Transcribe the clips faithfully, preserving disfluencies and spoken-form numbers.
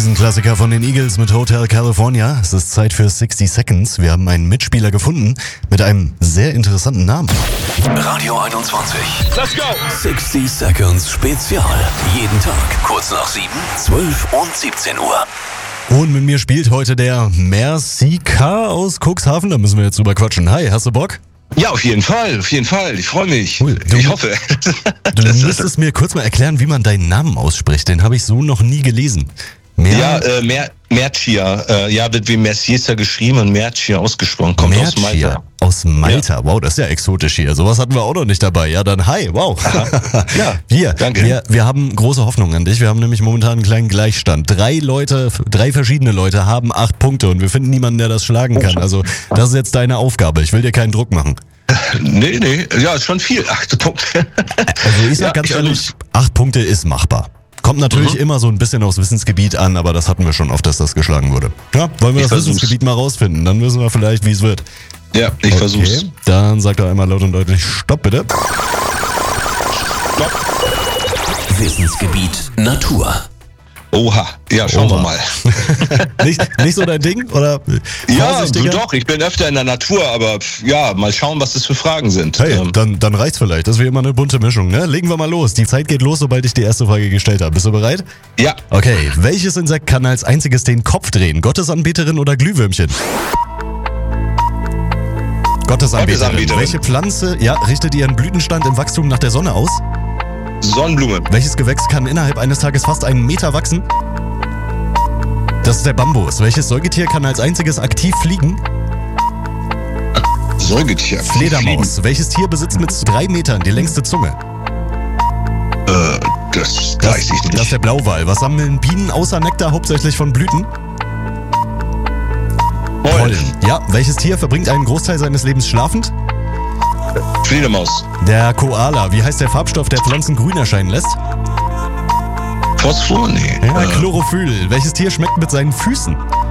Riesenklassiker von den Eagles mit Hotel California. Es ist Zeit für sixty Seconds. Wir haben einen Mitspieler gefunden mit einem sehr interessanten Namen. Radio einundzwanzig. Let's go! sixty Seconds Spezial. Jeden Tag kurz nach sieben, zwölf und siebzehn Uhr. Und mit mir spielt heute der Merci K. aus Cuxhaven. Da müssen wir jetzt drüber quatschen. Hi, hast du Bock? Ja, auf jeden Fall, auf jeden Fall. Ich freue mich. Cool. Du, ich hoffe. Du müsstest mir kurz mal erklären, wie man deinen Namen ausspricht. Den habe ich so noch nie gelesen. Mer ja, äh, Mer Mercia. Äh, ja, wird wie Mercier geschrieben und Mercia ausgesprochen. Kommt Mercia. aus Malta. Aus Malta. Ja. Wow, das ist ja exotisch hier. Sowas hatten wir auch noch nicht dabei. Ja, dann hi, wow. Ja, wir, danke. Wir, wir haben große Hoffnung an dich. Wir haben nämlich momentan einen kleinen Gleichstand. Drei Leute, drei verschiedene Leute haben acht Punkte und wir finden niemanden, der das schlagen kann. Also das ist jetzt deine Aufgabe. Ich will dir keinen Druck machen. Nee, nee, ja, ist schon viel. Acht Punkte. Also ich sag Ja, ganz ich ehrlich, acht Punkte ist machbar. Kommt natürlich Mhm. immer so ein bisschen aufs Wissensgebiet an, aber das hatten wir schon oft, dass das geschlagen wurde. Ja, wollen wir Ich das versuch's. Wissensgebiet mal rausfinden? Dann wissen wir vielleicht, wie es wird. Ja, ich Okay, versuch's. dann sagt er einmal laut und deutlich Stopp, bitte. Wissensgebiet Natur. Oha, ja, schauen Oha. wir mal. nicht, nicht so dein Ding? Oder Ja, vorsichtiger? doch, ich bin öfter in der Natur, aber pf, ja, mal schauen, was das für Fragen sind. Hey, Ähm, dann, dann reicht's vielleicht. Das ist wie immer eine bunte Mischung, ne? Legen wir mal los. Die Zeit geht los, sobald ich die erste Frage gestellt habe. Bist du bereit? ja, Okay. Welches Insekt kann als einziges den Kopf drehen? Gottesanbeterin oder Glühwürmchen? Gottesanbeterin. Gottesanbeterin. Welche Pflanze, ja, richtet ihren Blütenstand im Wachstum nach der Sonne aus? Sonnenblume. Welches Gewächs kann innerhalb eines Tages fast einen Meter wachsen? Das ist der Bambus. Welches Säugetier kann als einziges aktiv fliegen? Säugetier. Fledermaus. Welches Tier besitzt mit drei Metern die längste Zunge? Äh, das Das, weiß ich das ist nicht. der Blauwal. Was sammeln Bienen außer Nektar hauptsächlich von Blüten? Pollen. Ja. Welches Tier verbringt einen Großteil seines Lebens schlafend? Fledermaus. Der Koala. Wie heißt der Farbstoff, der Pflanzen grün erscheinen lässt? Phosphor? Nee. Ja, Äh, Chlorophyll. Welches Tier schmeckt mit seinen Füßen?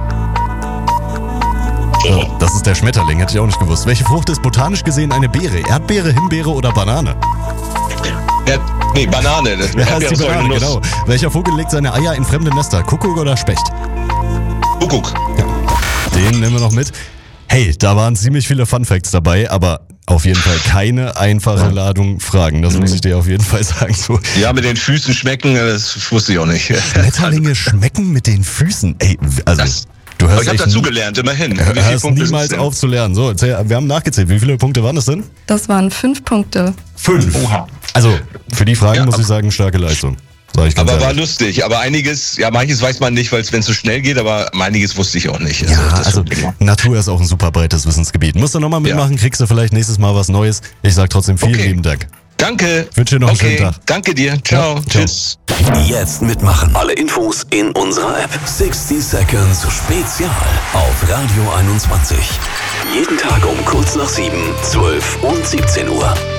oh. Das ist der Schmetterling, hätte ich auch nicht gewusst. Welche Frucht ist botanisch gesehen eine Beere? Erdbeere, Himbeere oder Banane? Ja, nee, Banane. Das Ja, Erdbeere ist die ist doch eine Banane, Nuss. genau. Welcher Vogel legt seine Eier in fremde Nester? Kuckuck oder Specht? Kuckuck. Den nehmen wir noch mit. Hey, da waren ziemlich viele Funfacts dabei, aber auf jeden Fall keine einfache Ladung Fragen. Das muss ich dir auf jeden Fall sagen. So, Ja, mit den Füßen schmecken, das wusste ich auch nicht. Schmetterlinge schmecken mit den Füßen. Ey, also Das- du Aber hörst ich habe echt dazugelernt, immerhin. Wie viele hörst Punkte niemals sind's denn? auf zu lernen. So, erzähl, wir haben nachgezählt. Wie viele Punkte waren das denn? Das waren fünf Punkte. Fünf. Oha. Also für die Fragen Ja, muss aber- ich sagen, starke Leistung. Sag ich ganz Aber war ehrlich. lustig. Aber einiges, ja, manches weiß man nicht, weil es, wenn es so schnell geht, aber einiges wusste ich auch nicht. Ja, das also war- Natur ist auch ein super breites Wissensgebiet. Musst du nochmal mitmachen, kriegst du vielleicht nächstes Mal was Neues. Ich sag trotzdem vielen Okay. lieben Dank. Danke. Wünsche dir noch einen okay. schönen Tag. Danke dir. Ciao. Ja, ciao. Tschüss. Jetzt mitmachen. Alle Infos in unserer App. sixty Seconds Spezial auf Radio einundzwanzig. Jeden Tag um kurz nach sieben, zwölf und siebzehn Uhr.